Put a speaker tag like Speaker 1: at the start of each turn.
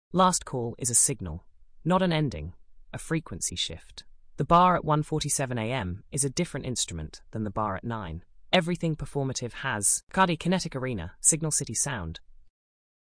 Speaker 1: Last call is a signal, not an ending, a frequency shift. The bar at 1:47 a.m. is a different instrument than the bar at 9. Everything performative has Cardi Kinetic Arena, Signal City Sound,